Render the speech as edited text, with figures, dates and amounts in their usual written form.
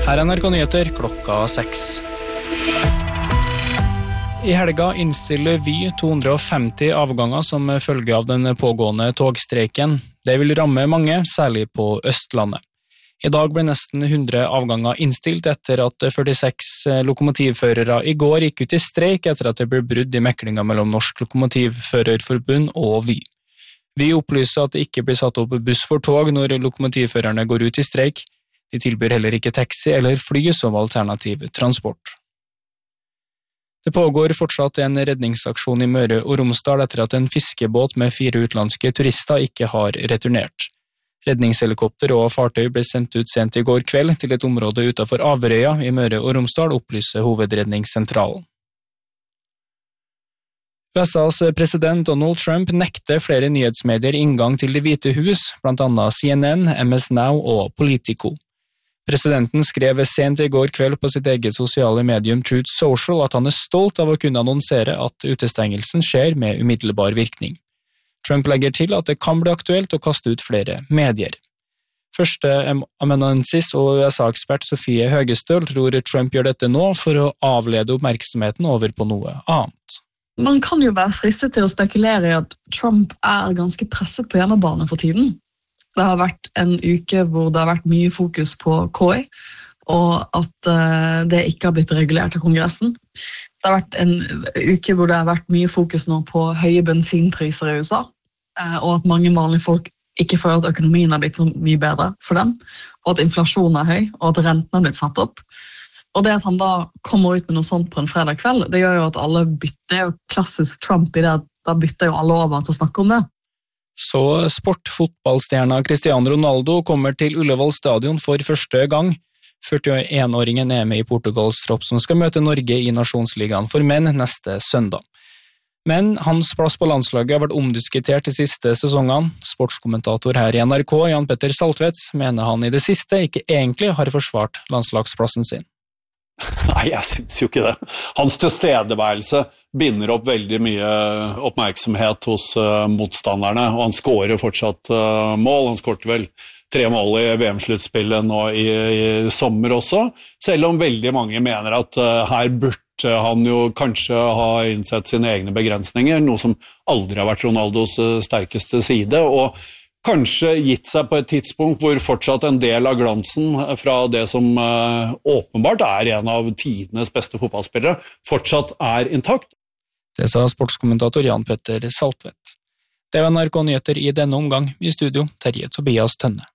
Her NRK Nyheter klokka 6. I helga innstiller Vy 250 avganger som følge av den pågående togstreiken. Det vil ramme mange, særlig på Østlandet. I dag ble nesten 100 avganger innstilt etter at 46 lokomotivførere i går gikk ut i streik etter at det ble brudd i meklingen mellom Norsk Lokomotivførerforbund og Vy. Vy opplyser at det ikke blir satt opp buss for tog når lokomotivførerne går ut i streik. De tilbyr heller ikke taxi eller fly som alternativ transport. Det pågår fortsatt en redningsaksjon i Møre og Romsdal etter at en fiskebåt med 4 utenlandske turister ikke har returnert. Redningshelikopter og fartøy ble sendt ut sent i går kveld til et område utenfor Averøya i Møre og Romsdal, opplyser Hovedredningssentralen. USAs president Donald Trump nekter flere nyhetsmedier inngang til Det hvite hus, blant annet CNN, MS Now og Politico. Presidenten skrev sent i går kveld på sitt eget sosiale medium Truth Social at han stolt av å kunne annonsere at utestengelsen skjer med umiddelbar virkning. Trump legger til at det kan bli aktuelt å kaste ut flere medier. Første amanuensis og USA-ekspert Sofie Høgestøl tror Trump gjør dette nå for å avlede oppmerksomheten over på noe annet. Man kan jo være fristet til å spekulere i at Trump ganske presset på hjemmebane for tiden. Det har vært en uke hvor det har vært mye fokus på KI, og at det ikke har blitt regulert av Kongressen. Det har vært en uke hvor det har vært mye fokus nå på høye bensinpriser i USA, og at mange vanlige folk ikke føler at økonomien har blitt så mye bedre for dem, og at inflasjonen høy, og at renten har blitt satt opp. Og det at han da kommer ut med noe sånt på en fredag kveld, det gjør jo at alle bytter, det er jo klassisk Trump i det at da bytter jo alle over til å snakke om det. Så sportfotballstjerna Cristiano Ronaldo kommer til Ullevål stadion for første gang. 41-åringen med i Portugals tropp som skal møte Norge i Nasjonsligaen for menn neste søndag. Men hans plass på landslaget har vært omdiskutert de siste sesongene. Sportskommentator her i NRK, Jan Petter Saltvedt, mener han i det siste ikke egentlig har forsvart landslagsplassen sin. Nei, jeg synes jo ikke det. Hans tilstedeværelse binder opp veldig mye oppmerksomhet hos motstanderne, og han skårer fortsatt mål. Han skårte vel 3 mål i VM-sluttspillet nå i sommer også, selv om veldig mange mener at her burde han jo kanskje ha innsett sine egne begrensninger, noe som aldri har vært Ronaldos sterkeste side, og kanskje gitt seg på et tidspunkt hvor fortsatt en del av glansen fra det som åpenbart en av tidenes beste fotballspillere, fortsatt intakt. Det sa sportskommentator Jan Petter Saltvedt. Det var NRK Nyheter i denne omgang. I studio, Terje Tobias Tønne.